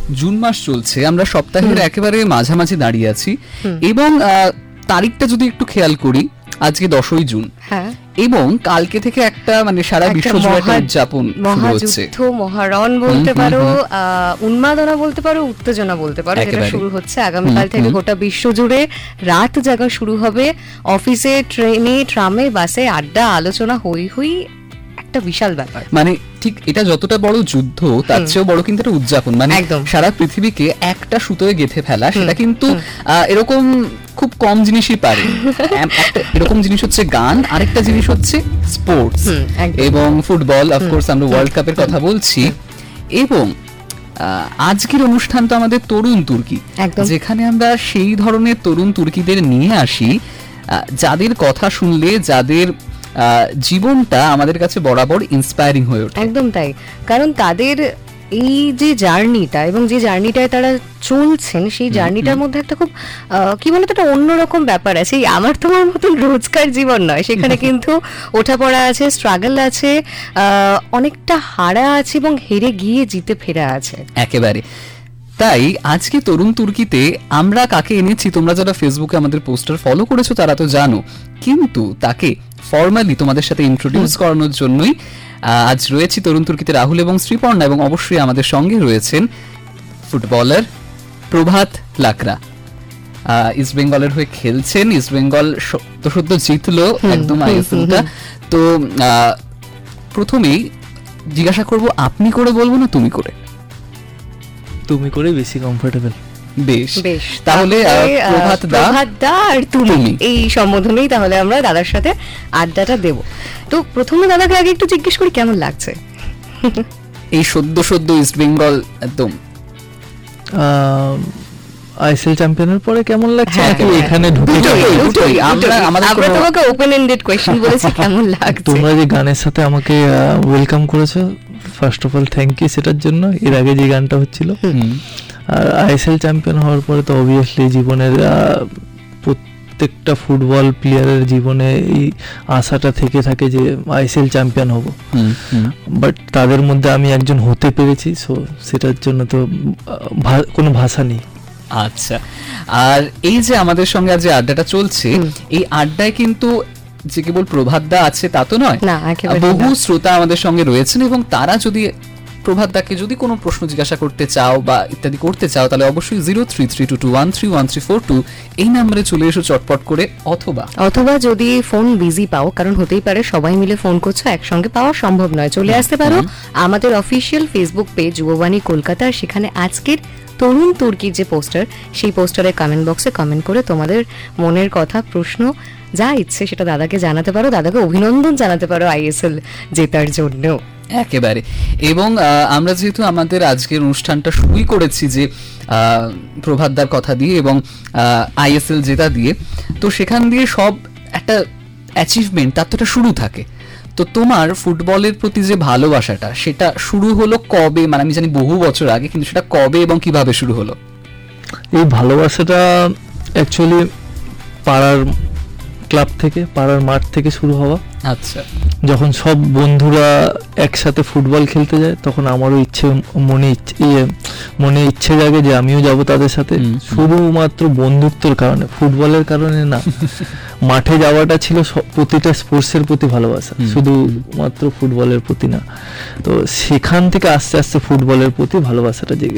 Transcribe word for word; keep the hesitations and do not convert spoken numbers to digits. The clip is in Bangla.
জুন মাস চলছে, আমরা সপ্তাহের একেবারে মাঝামাঝি দাঁড়িয়ে আছি এবং তারিখটা যদি একটু খেয়াল করি, আজকে দশই জুন, হ্যাঁ, এবং কালকে থেকে একটা মানে সারা বিশ্ব জুড়ে একটা উদযাপন শুরু হচ্ছে, মহাযুদ্ধ, মহারণ বলতে পারো, উন্মাদনা বলতে পারো, উত্তেজনা বলতে পারো, যেটা শুরু হচ্ছে আগামীকাল থেকে গোটা বিশ্ব জুড়ে। রাত জাগা শুরু হবে, অফিসে, ট্রেনে, ট্রামে, বাসে আড্ডা, আলোচনা, হই হই, একটা বিশাল ব্যাপার। মানে ঠিক এটা যতটা বড় যুদ্ধ তার চেয়েও বড় কিন্তু একটা উদযাপন, মানে সারা পৃথিবীকে একটা সুতোয় গেঁথে ফেলা, সেটা কিন্তু এরকম খুব কম জিনিসই পারে। এরকম জিনিস হচ্ছে গান, আরেকটা জিনিস হচ্ছে স্পোর্টস এবং ফুটবল, অফকোর্স আমরা ওয়ার্ল্ড কাপের কথা বলছি। এবং আজকের অনুষ্ঠান তো আমাদের তরুণ তুর্কি, যেখানে আমরা সেই ধরনের তরুণ তুর্কিদের নিয়ে আসি যাদের কথা শুনলে, যাদের জীবনটা আমাদের কাছে বরাবর ইন্সপায়ারিং হয়ে ওঠে। একদম তাই, কারণ তাদের এই যে জার্নিটা এবং যে জার্নিটায় তারা চলছেন, সেই জার্নিটার মধ্যে একটা খুব কি বলতো একটা অন্যরকম ব্যাপার আছে। আমার তোমার মতন রোজকার জীবন নয়, সেখানে কিন্তু ওঠা পড়া আছে, স্ট্রাগল আছে, অনেকটা হারা আছে এবং হেরে গিয়ে জিতে ফেরা আছে একেবারে। তাই আজকে তরুণ তুর্কিতে আমরা কাকে এনেছি, তোমরা যারা ফেসবুকে আমাদের পোস্টার ফলো করেছো তারা তো জানো, কিন্তু তাকে ফর্মালি তোমাদের সাথে ইন্ট্রোডিউস করানোর জন্যই আজ রয়েছি তরুণ তুর্কিতে রাহুল এবং শ্রীপর্ণা, এবং অবশ্যই আমাদের সঙ্গে রয়েছেন ফুটবলার প্রভাত লাকরা। ইস্ট বেঙ্গলের হয়ে খেলছেন, ইস্ট বেঙ্গল তো সদ্য জিতলো একদম আইএসএলটা। তো প্রথমেই জিজ্ঞাসা করব, আপনি করে বলবো না তুমি করে? তুমি করে বেশি কমফোর্টেবল। বেশ বেশ, তাহলে প্রভাত দা, প্রভাত দা আর তুমি, এই সম্বোধনেই তাহলে আমরা দাদার সাথে আড্ডাটা দেব। তো প্রথমে দাদাকে আগে একটু জিজ্ঞেস করি কেমন লাগছে এই সদ্য সদ্য ইস্ট বেঙ্গল একদম আইএসএল চ্যাম্পিয়নের পরে কেমন লাগছে, এখানে ঢুকে আমরা আমরা তোমাকে ওপেন এন্ডেড কোশ্চেন বলেছি, কেমন লাগছে? তোমরা যে গানের সাথে আমাকে ওয়েলকাম করেছো, first of all thank you সেটার জন্য। এর আগে যে গানটা হচ্ছিল, আর আইএসএল চ্যাম্পিয়ন হওয়ার পরে তো অবভিয়াসলি জীবনের প্রত্যেকটা ফুটবল প্লেয়ারের জীবনে এই আশাটা থেকে থাকে যে আইএসএল চ্যাম্পিয়ন হব, বাট তাদের মধ্যে আমি একজন হতে পেরেছি, সো সেটার জন্য তো কোনো ভাষা নেই। আচ্ছা, আর এই যে আমাদের সঙ্গে আজ যে আড্ডাটা চলছে, এই আড্ডায় কিন্তু যে কেবল প্রভাত দা আছে তা তো নয়, বহু শ্রোতা আমাদের সঙ্গে রয়েছেন, এবং তারা যদি প্রভাত দাকে যদি কোনো প্রশ্ন জিজ্ঞাসা করতে চাও বা ইত্যাদি করতে চাও, তাহলে অবশ্যই zero three three two two one three one three four two এই নাম্বারে চলে এসো চটপট করে, অথবা অথবা যদি ফোন বিজি পাও, কারণ হতেই পারে সবাই মিলে ফোন করছো, একসঙ্গে পাওয়া সম্ভব নয়, চলে আসতে পারো আমাদের অফিসিয়াল ফেসবুক পেজ যুববাণী কলকাতা। সেখানে আজকের তরুণ তুর্কির যে পোস্টার, সেই পোস্টারে কমেন্ট বক্সে কমেন্ট করে তোমাদের মনের কথা, প্রশ্ন, যা ইচ্ছে সেটা দাদাকে জানাতে পারো, দাদাকে অভিনন্দন জানাতে পারো আইএসএল জেতার জন্য। একেবারে। এবং আমরা যেহেতু আমাদের আজকের অনুষ্ঠানটা শুরুই করেছি যে প্রভাতদার কথা দিয়ে এবং আইএসএল জেতা দিয়ে, তো সেখান দিয়ে সব একটা অ্যাচিভমেন্ট তার তো একটা শুরু থাকে। তো তোমার ফুটবলের প্রতি যে ভালোবাসাটা, সেটা শুরু হলো কবে? মানে আমি জানি বহু বছর আগে, কিন্তু সেটা কবে এবং কিভাবে শুরু হলো? এই ভালোবাসাটা অ্যাকচুয়ালি পাড়ার ক্লাব থেকে, পাড়ার মাঠ থেকে শুরু হওয়া। আচ্ছা, যখন সব বন্ধুরা একসাথে ফুটবল খেলতে যায়, তখন আমারও ইচ্ছে মনে ইয়ে মনে ইচ্ছে জাগে যে আমিও যাব তাদের সাথে, শুধুমাত্র বন্ধুত্বের কারণে, ফুটবলের কারণে না। মাঠে যাওয়াটা ছিল প্রতিটা স্পোর্টসের প্রতি ভালোবাসা, শুধুমাত্র ফুটবলের প্রতি না। তো সেখান থেকে আস্তে আস্তে ফুটবলের প্রতি ভালোবাসাটা জেগে